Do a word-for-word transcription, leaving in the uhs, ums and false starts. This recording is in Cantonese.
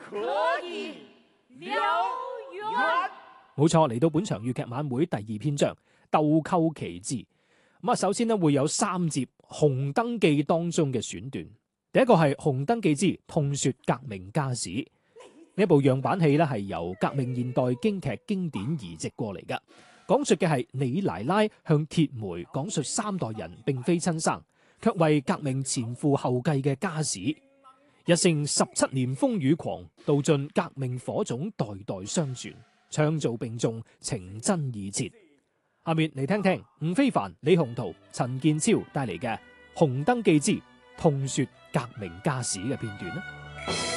可以燎原。 冇錯，嚟到本場粵劇晚會第二篇章鬥媾奇志。咁啊，首先呢會有三節《紅燈記》當中嘅選段。第一個係《紅燈記之痛說革命家史》，呢一部樣板戲呢係由革命現代京劇經典移植過嚟噶，講述嘅係李奶奶向鐵梅講述三代人並非親生，卻為革命前赴後繼嘅家史。一姓十七年風雨狂，道盡革命火種代代相傳，唱做並重，情真意切。下面嚟聽聽吳非凡、李鴻圖、陳建超帶嚟嘅《紅燈記之痛說革命家史》嘅片段啦。